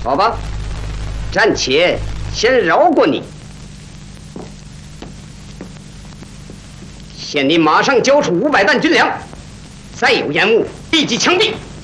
好吧，暂且先饶过你。限你马上交出500担军粮，再有延误，立即枪毙。